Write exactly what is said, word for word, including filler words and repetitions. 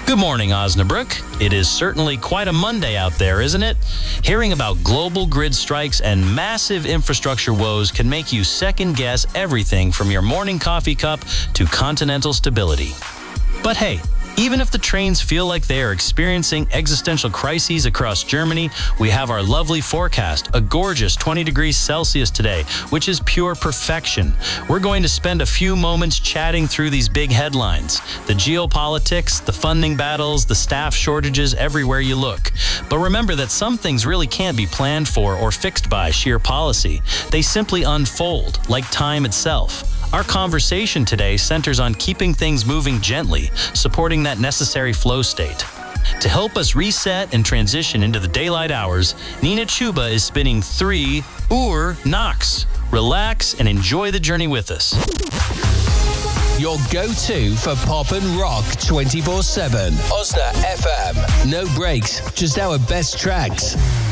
Good morning, Osnabrück. It is certainly quite a Monday out there, isn't it? Hearing about global grid strikes and massive infrastructure woes can make you second-guess everything from your morning coffee cup to continental stability. But hey, even if the trains feel like they are experiencing existential crises across Germany, we have our lovely forecast, a gorgeous twenty degrees Celsius today, which is pure perfection. We're going to spend a few moments chatting through these big headlines, the geopolitics, the funding battles, the staff shortages everywhere you look. But remember that some things really can't be planned for or fixed by sheer policy. They simply unfold, like time itself. Our conversation today centers on keeping things moving gently, supporting that necessary flow state. To help us reset and transition into the daylight hours, Nina Chuba is spinning three Uhr knocks. Relax and enjoy the journey with us. Your go-to for pop and rock twenty-four seven. Osna F M. No breaks, just our best tracks.